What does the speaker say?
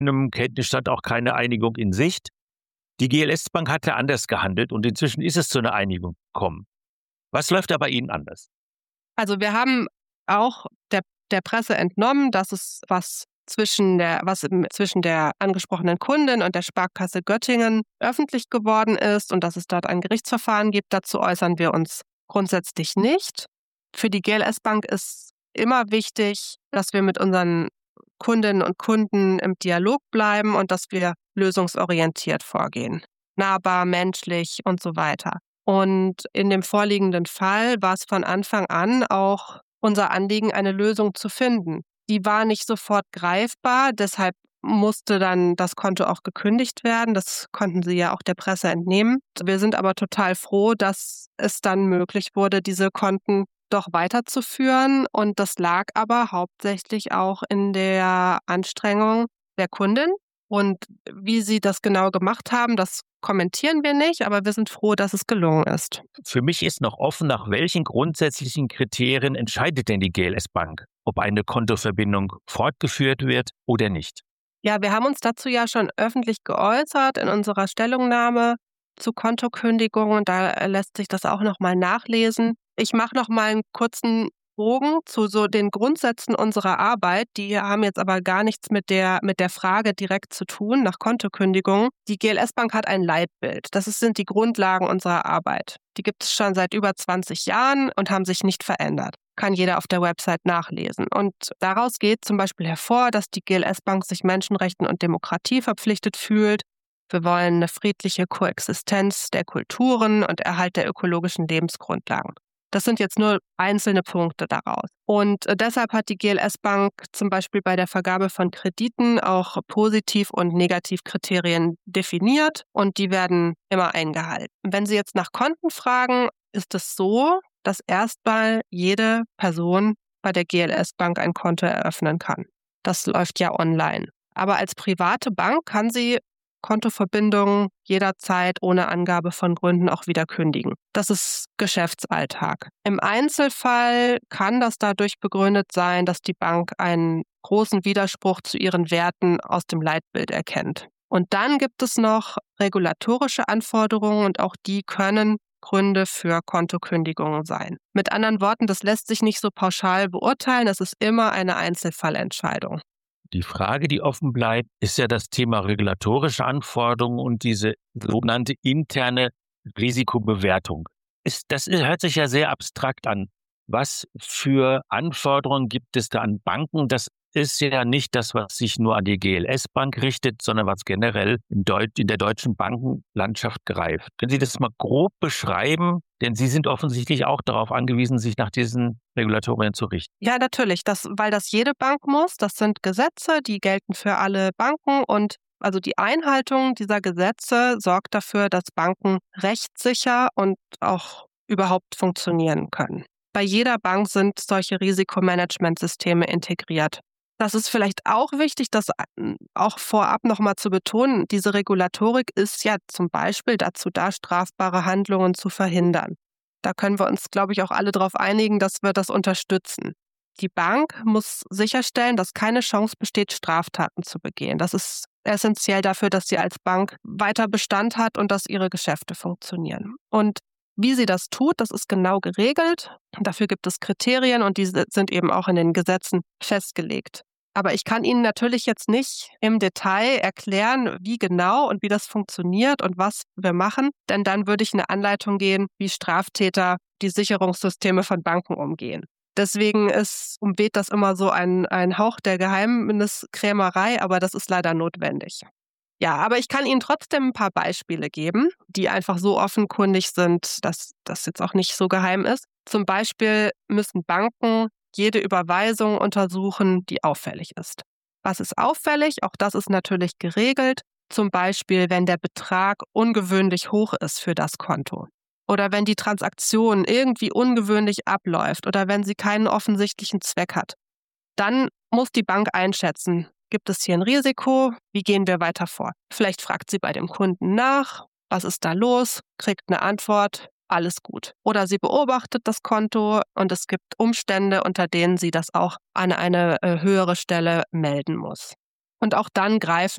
meinem Kenntnisstand auch keine Einigung in Sicht. Die GLS Bank hatte anders gehandelt und inzwischen ist es zu einer Einigung gekommen. Was läuft da bei Ihnen anders? Also wir haben auch der Presse entnommen, dass es was zwischen der angesprochenen Kundin und der Sparkasse Göttingen öffentlich geworden ist und dass es dort ein Gerichtsverfahren gibt. Dazu äußern wir uns grundsätzlich nicht. Für die GLS Bank ist immer wichtig, dass wir mit unseren Kundinnen und Kunden im Dialog bleiben und dass wir lösungsorientiert vorgehen. Nahbar, menschlich und so weiter. Und in dem vorliegenden Fall war es von Anfang an auch unser Anliegen, eine Lösung zu finden. Die war nicht sofort greifbar, deshalb musste dann das Konto auch gekündigt werden. Das konnten Sie ja auch der Presse entnehmen. Wir sind aber total froh, dass es dann möglich wurde, diese Konten doch weiterzuführen. Und das lag aber hauptsächlich auch in der Anstrengung der Kundin. Und wie sie das genau gemacht haben, das kommentieren wir nicht, aber wir sind froh, dass es gelungen ist. Für mich ist noch offen, nach welchen grundsätzlichen Kriterien entscheidet denn die GLS Bank, ob eine Kontoverbindung fortgeführt wird oder nicht? Ja, wir haben uns dazu ja schon öffentlich geäußert in unserer Stellungnahme zu Kontokündigungen. Da lässt sich das auch noch mal nachlesen. Ich mache noch mal einen kurzen Bogen zu so den Grundsätzen unserer Arbeit. Die haben jetzt aber gar nichts mit der Frage direkt zu tun nach Kontokündigung. Die GLS Bank hat ein Leitbild. Sind die Grundlagen unserer Arbeit. Die gibt es schon seit über 20 Jahren und haben sich nicht verändert. Kann jeder auf der Website nachlesen. Und daraus geht zum Beispiel hervor, dass die GLS Bank sich Menschenrechten und Demokratie verpflichtet fühlt. Wir wollen eine friedliche Koexistenz der Kulturen und Erhalt der ökologischen Lebensgrundlagen. Das sind jetzt nur einzelne Punkte daraus. Und deshalb hat die GLS Bank zum Beispiel bei der Vergabe von Krediten auch Positiv- und Negativkriterien definiert und die werden immer eingehalten. Wenn Sie jetzt nach Konten fragen, ist es so, dass erstmal jede Person bei der GLS Bank ein Konto eröffnen kann. Das läuft ja online. Aber als private Bank kann sie Kontoverbindungen jederzeit ohne Angabe von Gründen auch wieder kündigen. Das ist Geschäftsalltag. Im Einzelfall kann das dadurch begründet sein, dass die Bank einen großen Widerspruch zu ihren Werten aus dem Leitbild erkennt. Und dann gibt es noch regulatorische Anforderungen und auch die können Gründe für Kontokündigungen sein. Mit anderen Worten, das lässt sich nicht so pauschal beurteilen, es ist immer eine Einzelfallentscheidung. Die Frage, die offen bleibt, ist ja das Thema regulatorische Anforderungen und diese sogenannte interne Risikobewertung. Das hört sich ja sehr abstrakt an. Was für Anforderungen gibt es da an Banken? Das ist ja nicht das, was sich nur an die GLS Bank richtet, sondern was generell in der deutschen Bankenlandschaft greift. Können Sie das mal grob beschreiben? Denn Sie sind offensichtlich auch darauf angewiesen, sich nach diesen Regulatorien zu richten. Ja, natürlich, weil das jede Bank muss. Das sind Gesetze, die gelten für alle Banken und also die Einhaltung dieser Gesetze sorgt dafür, dass Banken rechtssicher und auch überhaupt funktionieren können. Bei jeder Bank sind solche Risikomanagementsysteme integriert. Das ist vielleicht auch wichtig, das auch vorab nochmal zu betonen. Diese Regulatorik ist ja zum Beispiel dazu da, strafbare Handlungen zu verhindern. Da können wir uns, glaube ich, auch alle darauf einigen, dass wir das unterstützen. Die Bank muss sicherstellen, dass keine Chance besteht, Straftaten zu begehen. Das ist essentiell dafür, dass sie als Bank weiter Bestand hat und dass ihre Geschäfte funktionieren. Und wie sie das tut, das ist genau geregelt. Dafür gibt es Kriterien und die sind eben auch in den Gesetzen festgelegt. Aber ich kann Ihnen natürlich jetzt nicht im Detail erklären, wie genau und wie das funktioniert und was wir machen, denn dann würde ich eine Anleitung geben, wie Straftäter die Sicherungssysteme von Banken umgehen. Deswegen umweht das immer so ein Hauch der Geheimniskrämerei, aber das ist leider notwendig. Ja, aber ich kann Ihnen trotzdem ein paar Beispiele geben, die einfach so offenkundig sind, dass das jetzt auch nicht so geheim ist. Zum Beispiel müssen Banken jede Überweisung untersuchen, die auffällig ist. Was ist auffällig? Auch das ist natürlich geregelt. Zum Beispiel, wenn der Betrag ungewöhnlich hoch ist für das Konto. Oder wenn die Transaktion irgendwie ungewöhnlich abläuft oder wenn sie keinen offensichtlichen Zweck hat. Dann muss die Bank einschätzen, gibt es hier ein Risiko? Wie gehen wir weiter vor? Vielleicht fragt sie bei dem Kunden nach, was ist da los? Kriegt eine Antwort, alles gut. Oder sie beobachtet das Konto und es gibt Umstände, unter denen sie das auch an eine höhere Stelle melden muss. Und auch dann greifen